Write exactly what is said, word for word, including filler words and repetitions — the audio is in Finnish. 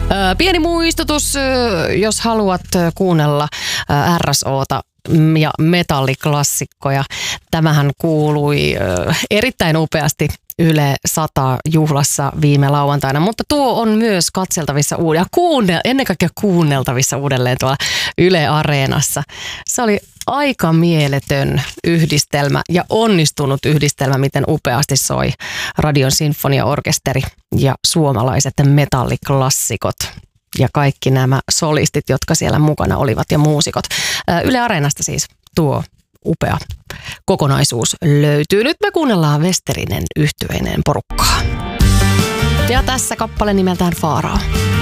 Pieni muistutus, jos haluat kuunnella R S O:ta ja metalliklassikkoja. Tämähän kuului erittäin upeasti Yle sata juhlassa viime lauantaina, mutta tuo on myös katseltavissa uudelleen, kuunnel, ennen kaikkea kuunneltavissa uudelleen tuolla Yle Areenassa. Se oli aika mieletön yhdistelmä ja onnistunut yhdistelmä, miten upeasti soi Radion sinfoniaorkesteri ja suomalaiset metalliklassikot. Ja kaikki nämä solistit, jotka siellä mukana olivat ja muusikot. Yle Areenasta siis tuo upea kokonaisuus löytyy. Nyt me kuunnellaan Westerinen yhtyeineen porukkaa. Ja tässä kappale nimeltään Faarao.